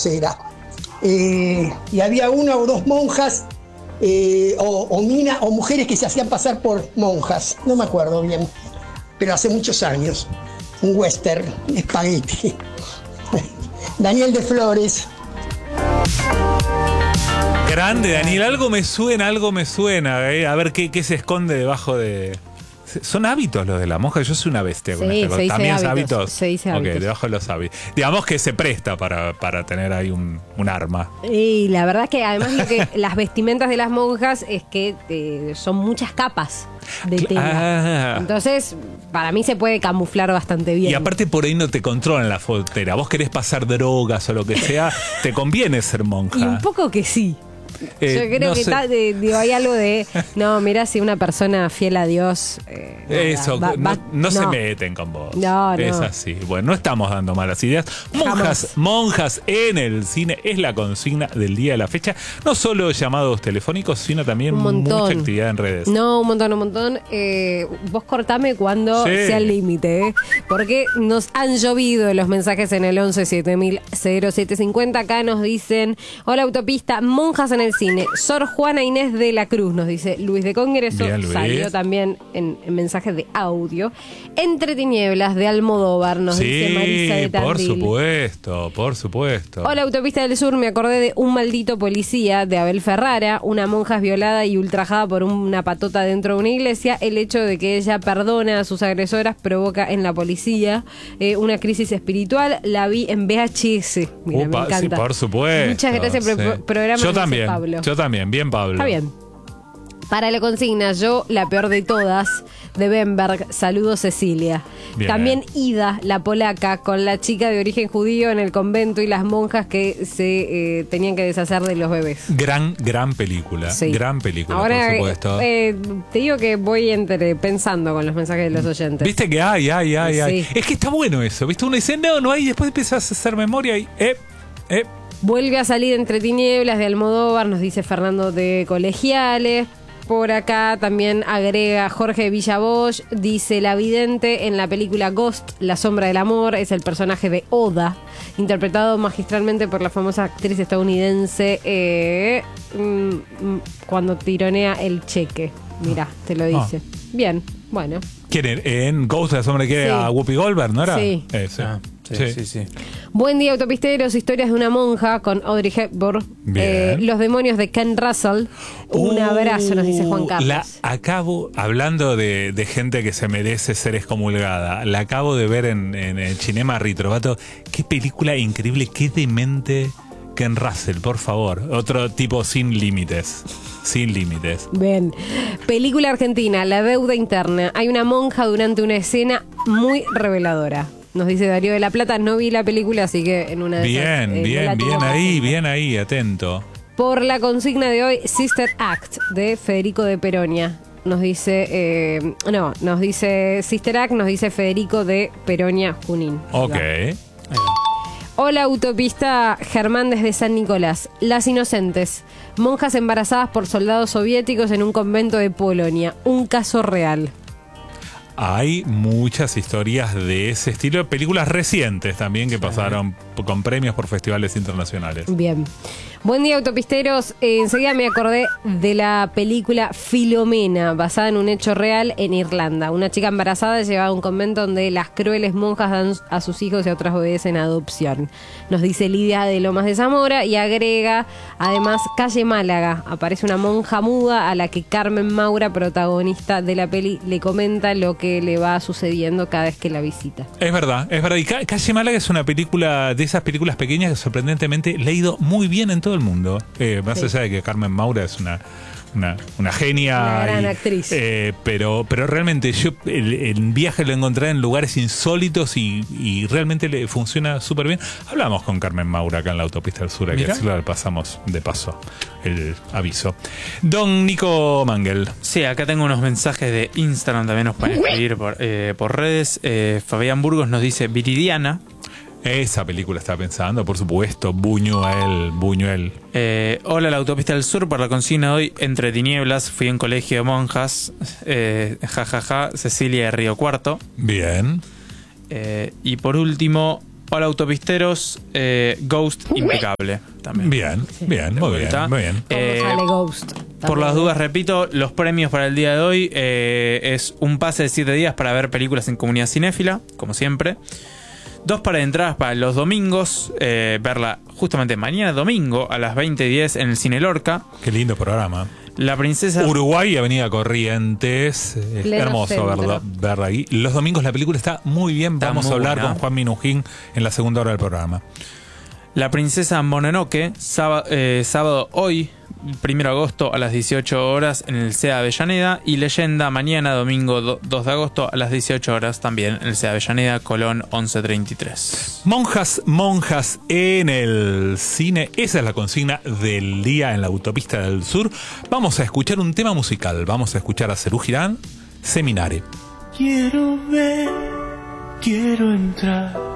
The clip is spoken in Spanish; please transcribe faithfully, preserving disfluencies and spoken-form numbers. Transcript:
era. Eh, y había una o dos monjas, eh, o, o, mina, o mujeres que se hacían pasar por monjas, no me acuerdo bien, pero hace muchos años. Un western, espagueti. Daniel de Flores. Grande, Daniel, algo me suena, algo me suena. Eh. A ver qué, qué se esconde debajo de... ¿Son hábitos los de la monja? Yo soy una bestia con sí, esta cosa. ¿También hábitos, es hábitos? Se dice hábitos. Ok, debajo de los hábitos. Digamos que se presta para, para tener ahí un, un arma. Y la verdad es que además lo que las vestimentas de las monjas es que eh, son muchas capas de tela. Ah. Entonces, para mí se puede camuflar bastante bien. Y aparte por ahí no te controlan la frontera. Vos querés pasar drogas o lo que sea, te conviene ser monja. Y un poco que sí. Eh, Yo creo no que sé. ta, de, digo, hay algo de, no, mira, si una persona fiel a Dios... Eh, nada, Eso, va, no, va, no, no se meten con vos. No, no. Es así. Bueno, no estamos dando malas ideas. Monjas, Jamás. monjas en el cine es la consigna del día de la fecha. No solo llamados telefónicos, sino también Un montón. mucha actividad en redes. No, un montón, un montón. Eh, vos cortame cuando Sí. sea el límite, ¿eh? Porque nos han llovido los mensajes en el once siete mil cero siete cincuenta. Acá nos dicen, hola autopista, monjas en el cine. Sor Juana Inés de la Cruz, nos dice Luis de Congreso. Bien, Luis. Salió también en, en mensajes de audio. Entre tinieblas de Almodóvar, nos dice Marisa de Sí, Tandil. por supuesto, por supuesto. Hola autopista del sur, me acordé de Un maldito policía de Abel Ferrara. Una monja es violada y ultrajada por una patota dentro de una iglesia. El hecho de que ella perdona a sus agresoras provoca en la policía eh, una crisis espiritual. La vi en V H S. Mira, Upa, me encanta. sí, por supuesto. Muchas gracias por el sí. programa. Yo dice también, Pablo. yo también, bien Pablo. Está bien. Para la consigna, yo, la peor de todas, de Bemberg, saludo Cecilia. Bien. También Ida, la polaca, con la chica de origen judío en el convento y las monjas que se eh, tenían que deshacer de los bebés. Gran, gran película, Sí. gran película, Ahora, por supuesto. eh, te digo que voy entre pensando con los mensajes de los oyentes. Viste que hay, hay, hay, hay. Sí. Es que está bueno eso, ¿viste? Uno dice, no, no hay, y después empiezas a hacer memoria y, eh, eh. Vuelve a salir Entre tinieblas de Almodóvar, nos dice Fernando de Colegiales. Por acá también agrega Jorge Villabosch, dice La vidente en la película Ghost, La sombra del amor, es el personaje de Oda, interpretado magistralmente por la famosa actriz estadounidense eh, mm, cuando tironea el cheque. Mirá, te lo dice. Ah. Bien, bueno. ¿Quién era? En Ghost, la sombra que Sí. a Whoopi Goldberg, ¿no era? Sí. Ese. Ah, sí, Sí. sí, sí. Buen día, autopisteros. Historias de una monja con Audrey Hepburn. Bien. Eh, Los demonios de Ken Russell. Un Uh, abrazo, nos dice Juan Carlos. La acabo, hablando de, de gente que se merece ser excomulgada, la acabo de ver en, en el Cinema Ritrovato. Qué película increíble, qué demente Ken Russell, por favor. Otro tipo sin límites. Sin límites. Bien. Película argentina, La deuda interna. Hay una monja durante una escena muy reveladora. Nos dice Darío de la Plata, no vi la película, así que en una de Bien, esas, eh, no bien, la tengo bien ahí, presente. bien ahí, atento. Por la consigna de hoy, Sister Act, de Federico de Peronia. Nos dice, eh, no, nos dice Sister Act, nos dice Federico de Peronia Junín. Ok. Ahí va. Hola, autopista Germán desde San Nicolás. Las inocentes. Monjas embarazadas por soldados soviéticos en un convento de Polonia. Un caso real. Hay muchas historias de ese estilo, películas recientes también que pasaron con premios por festivales internacionales. Bien. Buen día, autopisteros. Eh, enseguida me acordé de la película Filomena, basada en un hecho real en Irlanda. Una chica embarazada es llevada a un convento donde las crueles monjas dan a sus hijos y a otras bebés en adopción. Nos dice Lidia de Lomas de Zamora y agrega, además, Calle Málaga. Aparece una monja muda a la que Carmen Maura, protagonista de la peli, le comenta lo que le va sucediendo cada vez que la visita. Es verdad, es verdad. Y Ca- Calle Málaga es una película de esas películas pequeñas que sorprendentemente le ha ido muy bien en todo el mundo. Eh, más Sí. allá de que Carmen Maura es una, una, una genia. Una gran y, actriz. eh, pero, pero realmente yo el, el viaje lo encontré en lugares insólitos y, y realmente le funciona súper bien. Hablamos con Carmen Maura acá en la Autopista del Sur, hay que Mira. decirlo, le pasamos de paso el aviso. Don Nico Mangel. Sí, acá tengo unos mensajes de Instagram, también nos pueden escribir por, eh, por redes. Eh, Fabián Burgos nos dice Viridiana. Esa película estaba pensando, por supuesto, Buñuel, Buñuel. Eh, hola, la autopista del sur, por la consigna de hoy, Entre tinieblas, fui en colegio de monjas, eh, jajaja, Cecilia de Río Cuarto. Bien. Eh, y por último, Hola autopisteros, eh, Ghost impecable también. Bien, bien, muy bien, muy bien. Eh, sale Ghost. Por las dudas, repito, los premios para el día de hoy eh, es un pase de siete días para ver películas en Comunidad Cinéfila, como siempre. Dos para entradas para los domingos, eh, verla justamente mañana domingo a las veinte diez en el Cine Lorca. Qué lindo programa. La princesa... Uruguay, Avenida Corrientes. Es Pleno hermoso centro. verla, verla ahí. Los domingos la película está muy bien. Está Vamos muy a hablar buena. con Juan Minujín en la segunda hora del programa. La princesa Mononoke, sábado, eh, sábado hoy, primero de agosto a las dieciocho horas en el C E A Avellaneda. Y Leyenda mañana, domingo do- dos de agosto a las dieciocho horas también en el C E A Avellaneda, Colón once treinta y tres. Monjas, monjas en el cine. Esa es la consigna del día en la Autopista del Sur. Vamos a escuchar un tema musical. Vamos a escuchar a Serú Girán, Seminare. Quiero ver, quiero entrar